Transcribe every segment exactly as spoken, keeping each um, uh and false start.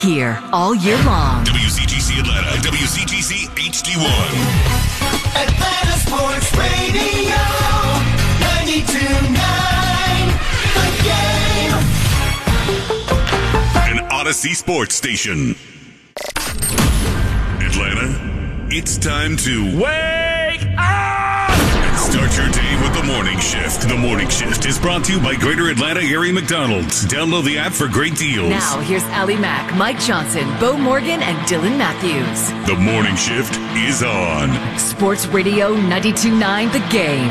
Here all year long. W C G C Atlanta and W C G C H D one. Atlanta Sports Radio, ninety-two point nine, The Game. An Odyssey Sports Station. Atlanta, it's time to wake up! Start your day with the Morning Shift. The Morning Shift is brought to you by Greater Atlanta Area McDonald's. Download the app for great deals. Now, here's Allie Mack, Mike Johnson, Bo Morgan, and Dylan Matthews. The Morning Shift is on. Sports Radio ninety-two point nine, The Game.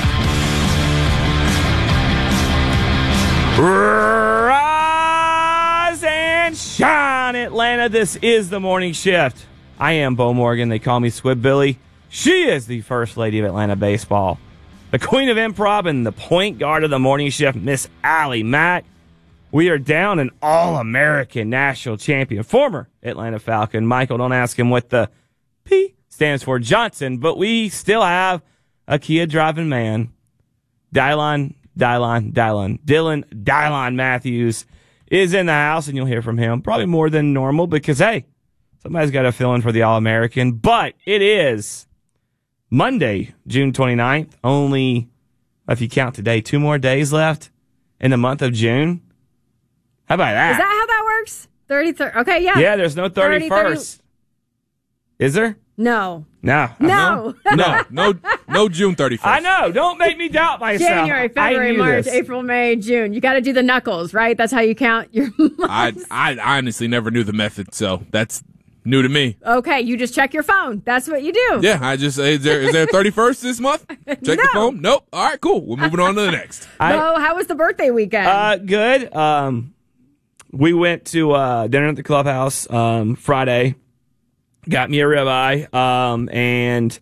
Rise and shine, Atlanta. This is the Morning Shift. I am Bo Morgan. They call me Squib Billy. She is the first lady of Atlanta baseball, the queen of improv, and the point guard of the Morning Shift, Miss Allie Mack. We are down an All-American national champion, former Atlanta Falcon. Michael, don't ask him what the P stands for, Johnson, but we still have a Kia driving man. Dylon, Dylon, Dylon, Dylan, Dylon Matthews is in the house, and you'll hear from him probably more than normal because, hey, somebody's got to fill in for the All-American, but it is Monday, June twenty-ninth. Only, if you count today, two more days left in the month of June. How about that? Is that how that works? thirty-third. Okay, yeah. Yeah, there's no thirty-first. thirty, Is there? No. No. No. No, no, no June thirty-first. I know. Don't make me doubt myself. January, February, March, this. April, May, June. You got to do the knuckles, right? That's how you count your months. I, I honestly never knew the method, so that's new to me. Okay, you just check your phone. That's what you do. Yeah, I just, is there, is there a thirty-first this month? Check No. the phone? Nope. All right, cool. We're moving on to the next. I- Bo, how was the birthday weekend? Uh, good. Um, we went to uh, dinner at the clubhouse um, Friday. Got me a ribeye, um, and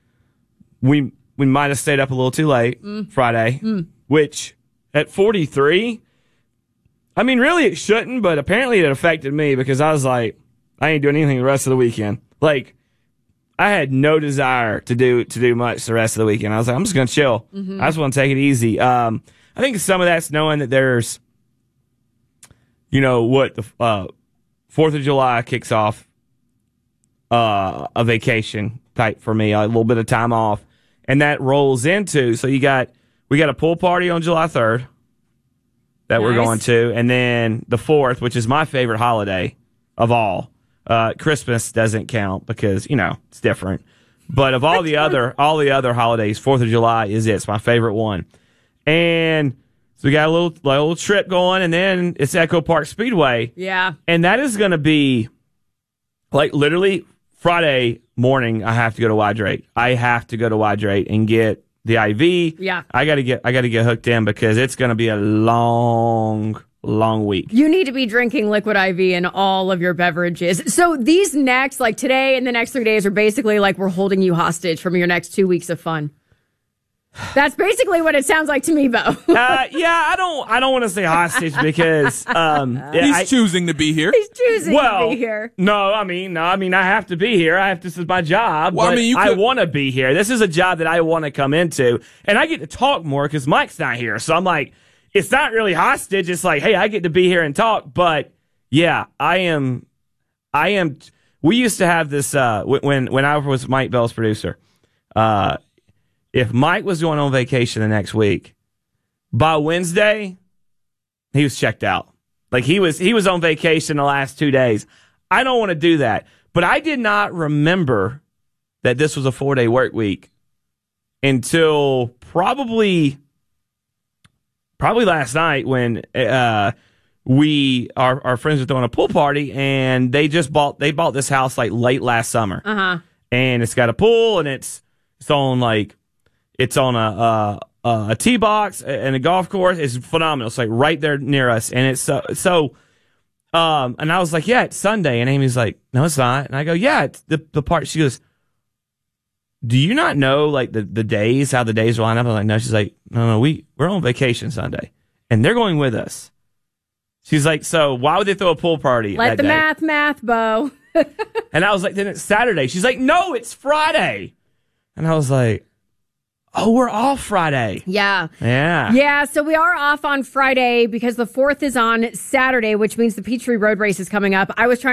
we we might have stayed up a little too late Mm. Friday, Mm. which at forty-three, I mean, really it shouldn't, but apparently it affected me because I was like, I ain't doing anything the rest of the weekend. Like, I had no desire to do to do much the rest of the weekend. I was like, I'm just gonna chill. Mhm. I just want to take it easy. Um, I think some of that's knowing that there's, you know, what the uh, Fourth of July kicks off uh, a vacation type for me, a little bit of time off, and that rolls into. So you got we got a pool party on July third that we're Nice. going to, and then the fourth, which is my favorite holiday of all. Uh, Christmas doesn't count because, you know, it's different. But of all the other all the other holidays, Fourth of July is it. It's my favorite one. And so we got a little a little trip going, and then it's Echo Park Speedway. yeah. And that is going to be, like, literally Friday morning, I have to go to Hydrate. I have to go to Hydrate and get the I V. Yeah. I got to get I got to get hooked in because it's going to be a long, long week. You need to be drinking liquid I V in all of your beverages. So these next, like today and the next three days are basically like we're holding you hostage from your next two weeks of fun. That's basically what it sounds like to me, Bo. uh, yeah, I don't I don't want to say hostage because um, yeah, He's I, choosing to be here. He's choosing well, to be here. No, I mean, no, I mean, I have to be here. I have this is my job. Well, I but mean, you I could- want to be here. This is a job that I want to come into, and I get to talk more because Mike's not here. So I'm like, it's not really hostage. It's like, hey, I get to be here and talk. But yeah, I am. I am. We used to have this uh, when when I was Mike Bell's producer. Uh, if Mike was going on vacation the next week, by Wednesday, he was checked out. Like he was he was on vacation the last two days. I don't want to do that. But I did not remember that this was a four-day work week until probably probably last night when uh, we our our friends were throwing a pool party and they just bought they bought this house like late last summer. Uh-huh. And it's got a pool and it's it's on like it's on a a, a tee box and a golf course. It's phenomenal. It's like right there near us, and it's so so. Um, and I was like, yeah, it's Sunday, and Amy's like, no, it's not. And I go, yeah, it's the the part. She goes, do you not know like the, the days, how the days line up? I'm like, no. She's like, no, no, we we're on vacation Sunday, and they're going with us. She's like, so why would they throw a pool party? Let that the day? math, math, Bo. And I was like, then it's Saturday. She's like, no, it's Friday. And I was like, Oh, we're off Friday. Yeah. Yeah. Yeah, so we are off on Friday because the fourth is on Saturday, which means the Peachtree Road Race is coming up. I was trying